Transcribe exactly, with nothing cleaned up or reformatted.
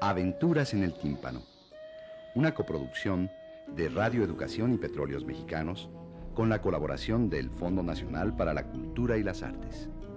Aventuras en el Tímpano, una coproducción de Radio Educación y Petróleos Mexicanos con la colaboración del Fondo Nacional para la Cultura y las Artes.